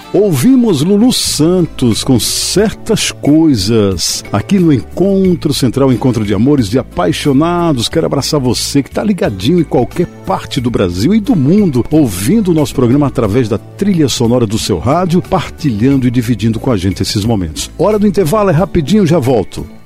Ouvimos Lulu Santos com Certas Coisas, aqui no Encontro Central, Encontro de Amores, de Apaixonados. Quero abraçar você que está ligadinho em qualquer parte do Brasil e do mundo, ouvindo o nosso programa através da trilha sonora do seu rádio, partilhando e dividindo com a gente esses momentos. Hora do intervalo, é rapidinho, já volto.